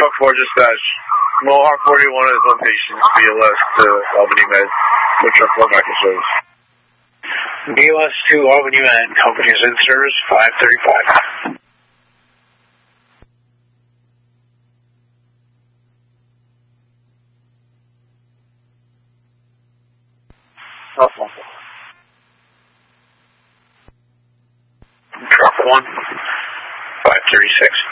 Truck 4 dispatch. Mohawk 41 is on patient. BLS to Albany Med. With Truck 4 back in service. BLS to Albany Med. Company is in service 535. Truck 1, 536.